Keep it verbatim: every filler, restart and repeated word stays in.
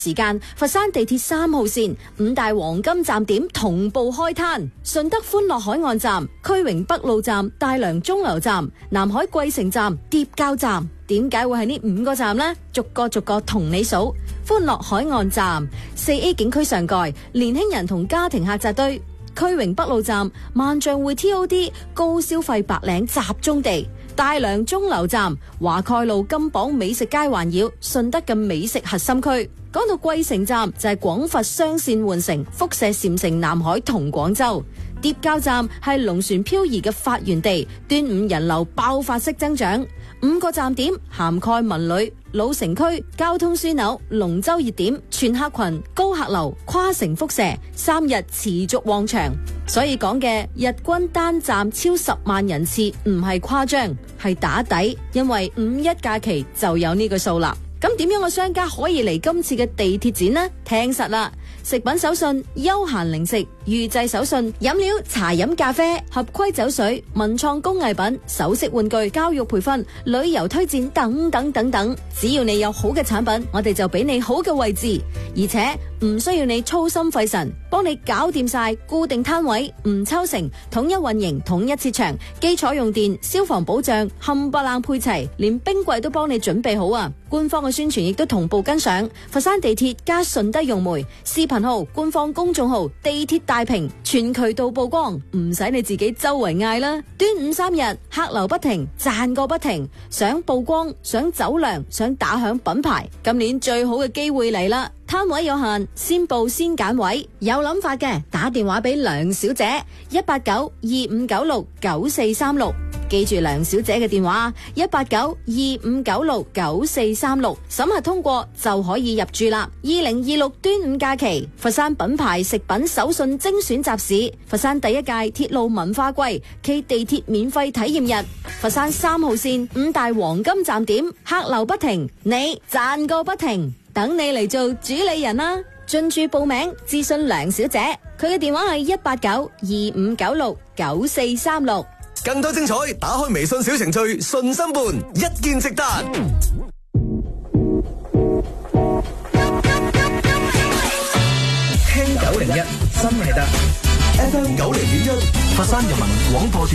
時間，佛山地鐵三號線五大黃金站點同步開攤，順德歡樂海岸站、區榮北路站、大良鐘樓站、南海桂城站、疊交站。點解會係呢五個站呢？逐個逐個同你數。歡樂海岸站四 A 景區上蓋，年輕人同家庭客扎堆。區榮北路站萬象匯 T O D 高消費白領集中地。大良鐘樓站華蓋路金榜美食街環繞，順德嘅美食核心區。講到桂城站就係廣佛雙線換乘，輻射禪城、南海同廣州。疊交站係龍船漂移嘅發源地，端午人流爆發式增長。五個站點涵蓋文旅、老城區、交通樞紐、龍舟熱點、全客群、高客流、跨城輻射，三日持續旺場。所以講嘅日均單站超十萬人次唔係誇張，係打底，因為五一假期就有呢個數啦。咁點樣嘅商家可以嚟今次嘅地鐵展呢？聽實啦，食品手信、休閒零食、預製手信、飲料、茶飲咖啡、合規酒水、文創工藝品、首飾玩具、教育培訓、旅遊推薦等等等等，只要你有好嘅產品，我哋就俾你好嘅位置，而且唔需要你操心費神，幫你搞掂晒固定攤位，唔抽成，統一運營，統一設場，基礎用電、消防保障冚唪唥配齊，連冰櫃都幫你準備好啊！官方嘅宣傳亦都同步跟上，佛山地鐵加順德融媒視頻號、官方公眾號、地鐵大屏全渠道曝光，唔使你自己周圍嗌啦。端午三日客流不停，讚個不停，想曝光、想走量、想打響品牌，今年最好嘅機會嚟啦！攤位有限，先報先揀位，有諗法嘅打電話俾梁小姐一八九二五九六九四三六。記住梁小姐嘅電話一八九二五九六九四三六，審核通過就可以入住啦。二零二六端午假期，佛山品牌食品手信精選集市，佛山第一屆鐵路文化季暨地鐵免費體驗日，佛山三號線五大黃金站點客流不停，你賺個不停，等你嚟做主理人啦！進駐報名諮詢梁小姐，佢嘅電話係一八九二五九六九四三六。 更多精彩，打開微信小程序信心伴，一見即達。 聽九零一真係得 F M 九零點一，佛山人民廣播